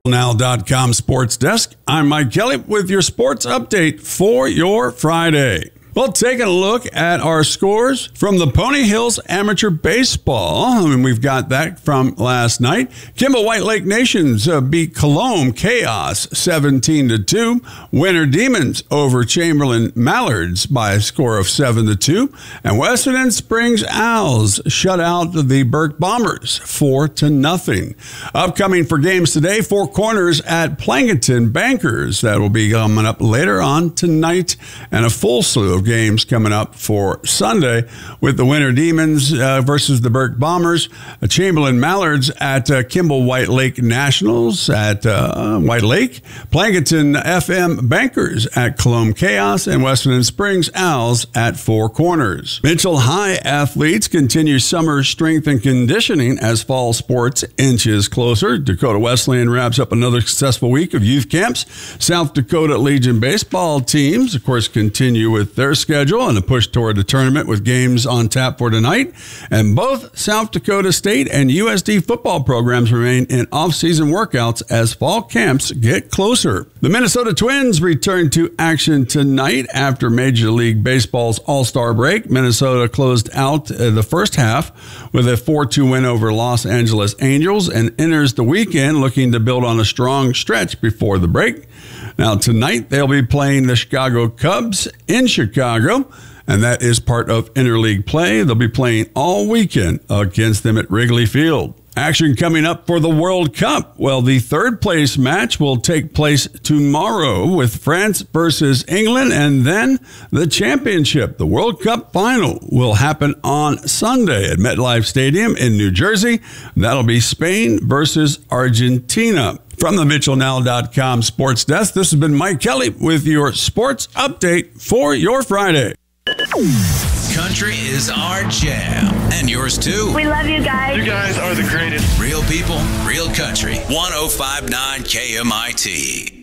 Now.com Sports Desk. I'm Mike Kelly with your sports update for your Friday. Well, taking a look at our scores from the Pony Hills Amateur Baseball, and we've got that from last night. Kimball White Lake Nations beat Colomb Chaos 17-2. Winter Demons over Chamberlain Mallards by a score of 7-2. And Western Springs Owls shut out the Burke Bombers 4-0. Upcoming for games today, Four Corners at Plankinton Bankers. That will be coming up later on tonight, and a full slew of games coming up for Sunday with the Winter Demons versus the Burke Bombers, Chamberlain Mallards at Kimball White Lake Nationals at White Lake, Plankinton FM Bankers at Colomb Chaos, and Western Springs Owls at Four Corners. Mitchell High athletes continue summer strength and conditioning as fall sports inches closer. Dakota Wesleyan wraps up another successful week of youth camps. South Dakota Legion baseball teams, of course, continue with their schedule and a push toward the tournament with games on tap for tonight. And both South Dakota State and USD football programs remain in off-season workouts as fall camps get closer. The Minnesota Twins return to action tonight after Major League Baseball's All-Star break. Minnesota closed out the first half with a 4-2 win over Los Angeles Angels and enters the weekend looking to build on a strong stretch before the break. Now, tonight they'll be playing the Chicago Cubs in Chicago, and that is part of interleague play. They'll be playing all weekend against them at Wrigley Field. Action coming up for the World Cup. Well, the third place match will take place tomorrow with France versus England, and then the championship, the World Cup final, will happen on Sunday at MetLife Stadium in New Jersey. That'll be Spain versus Argentina. From the MitchellNow.com Sports Desk, this has been Mike Kelly with your sports update for your Friday. Country is our jam, and yours too. We love you guys. You guys are the greatest. Real people, real country. 105.9 KMIT.